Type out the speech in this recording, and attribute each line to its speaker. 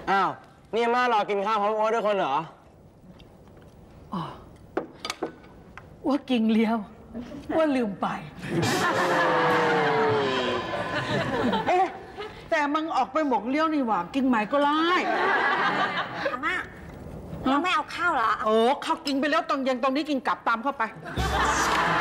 Speaker 1: อ้าวนี่มารอกินข้าวพร้อมโอ๊ตด้วยคนเหรอ
Speaker 2: ว่ากินเลี้ยวว่าลืมไปเอ๊ะแต่มึงออกไปหมกเลี้ยวนี่หว่ากินใหม่ก็ไล่
Speaker 3: อาม่าแล้วไม่เอาข้าวเหรอ
Speaker 2: ข้าวกินไปแล้วตอนเย็นตรงนี้กินกลับตามเข้าไป